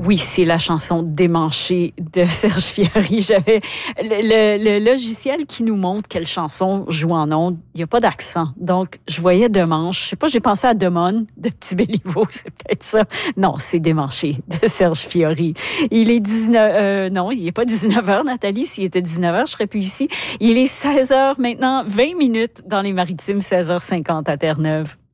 Oui, c'est la chanson Démanchée de Serge Fiori. J'avais le logiciel qui nous montre quelle chanson joue en ondes. Il n'y a pas d'accent. Donc, je voyais Demanche. Je sais pas, j'ai pensé à Demone de Tibéliveau. C'est peut-être ça. Non, c'est Démanchée de Serge Fiori. Il est 19, non, il n'est pas 19h, Nathalie. S'il était 19h, je serais plus ici. Il est 16h maintenant, 20 minutes dans les Maritimes, 16h50 à Terre-Neuve.